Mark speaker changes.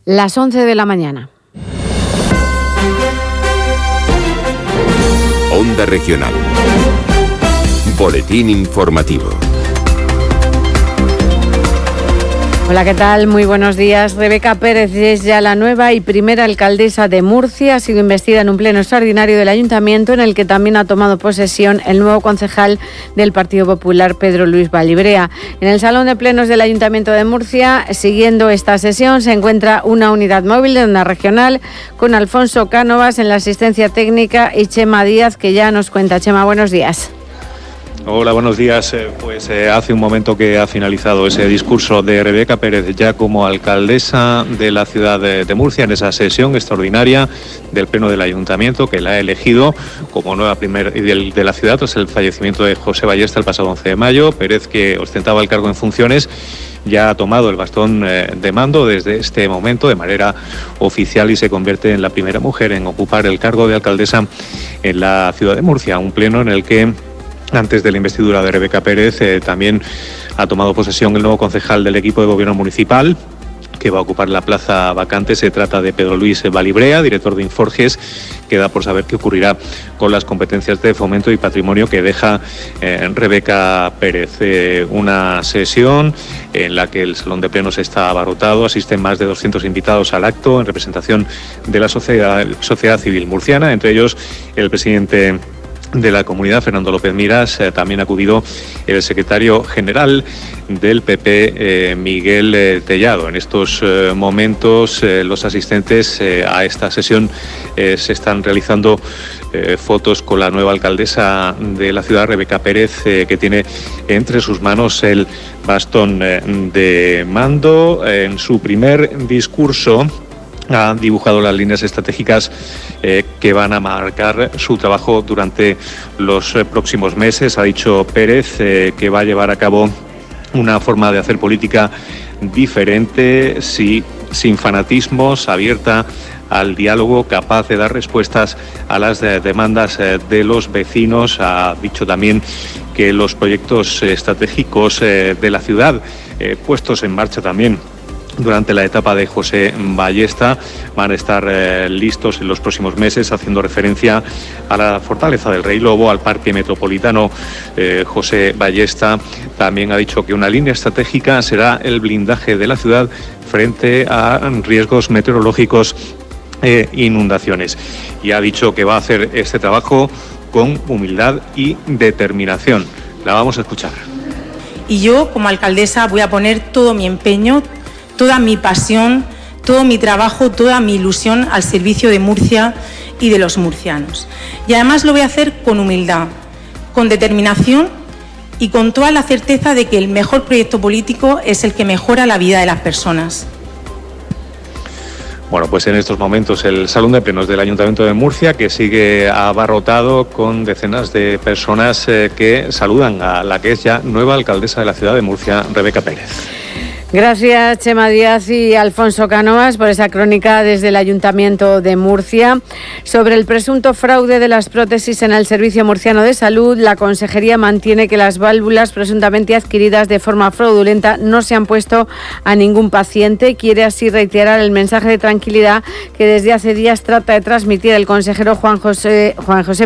Speaker 1: Las 11 de la mañana.
Speaker 2: Onda Regional. Boletín informativo.
Speaker 1: Hola, ¿qué tal? Muy buenos días. Rebeca Pérez es ya la nueva y primera alcaldesa de Murcia. Ha sido investida en un pleno extraordinario del Ayuntamiento, en el que también ha tomado posesión el nuevo concejal del Partido Popular, Pedro Luis Vallibrea. En el Salón de Plenos del Ayuntamiento de Murcia, siguiendo esta sesión, se encuentra una unidad móvil de Onda Regional con Alfonso Cánovas en la asistencia técnica y Chema Díaz, que ya nos cuenta. Chema, buenos días.
Speaker 3: Hola, buenos días. Hace un momento que ha finalizado ese discurso de Rebeca Pérez ya como alcaldesa de la ciudad de Murcia en esa sesión extraordinaria del Pleno del Ayuntamiento, que la ha elegido como nueva primera de la ciudad tras el fallecimiento de José Ballesta el pasado 11 de mayo. Pérez, que ostentaba el cargo en funciones, ya ha tomado el bastón de mando desde este momento de manera oficial y se convierte en la primera mujer en ocupar el cargo de alcaldesa en la ciudad de Murcia. Un pleno en el que, antes de la investidura de Rebeca Pérez, también ha tomado posesión el nuevo concejal del equipo de gobierno municipal, que va a ocupar la plaza vacante. Se trata de Pedro Luis Vallibrea, director de Inforges. Queda por saber qué ocurrirá con las competencias de fomento y patrimonio que deja Rebeca Pérez. Una sesión en la que el Salón de Plenos está abarrotado. Asisten más de 200 invitados al acto en representación de la sociedad civil murciana, entre ellos el presidente de la comunidad, Fernando López Miras. También ha acudido el secretario general del PP, Miguel Tellado. En estos momentos los asistentes a esta sesión se están realizando fotos con la nueva alcaldesa de la ciudad, Rebeca Pérez, que tiene entre sus manos el bastón de mando. En su primer discurso ha dibujado las líneas estratégicas que van a marcar su trabajo durante los próximos meses. Ha dicho Pérez que va a llevar a cabo una forma de hacer política diferente, sin fanatismos, abierta al diálogo, capaz de dar respuestas a las demandas de los vecinos. Ha dicho también que los proyectos estratégicos de la ciudad, puestos en marcha también durante la etapa de José Ballesta, van a estar listos en los próximos meses, haciendo referencia a la Fortaleza del Rey Lobo, al Parque Metropolitano José Ballesta. También ha dicho que una línea estratégica será el blindaje de la ciudad frente a riesgos meteorológicos e inundaciones. Y ha dicho que va a hacer este trabajo con humildad y determinación. La vamos a escuchar.
Speaker 4: Y yo, como alcaldesa, voy a poner todo mi empeño, toda mi pasión, todo mi trabajo, toda mi ilusión al servicio de Murcia y de los murcianos. Y además lo voy a hacer con humildad, con determinación y con toda la certeza de que el mejor proyecto político es el que mejora la vida de las personas.
Speaker 3: Bueno, pues en estos momentos el Salón de Plenos del Ayuntamiento de Murcia, que sigue abarrotado con decenas de personas que saludan a la que es ya nueva alcaldesa de la ciudad de Murcia, Rebeca Pérez.
Speaker 1: Gracias, Chema Díaz y Alfonso Cánovas, por esa crónica desde el Ayuntamiento de Murcia. Sobre el presunto fraude de las prótesis en el Servicio Murciano de Salud, la Consejería mantiene que las válvulas presuntamente adquiridas de forma fraudulenta no se han puesto a ningún paciente. Quiere así reiterar el mensaje de tranquilidad que desde hace días trata de transmitir el consejero Juan José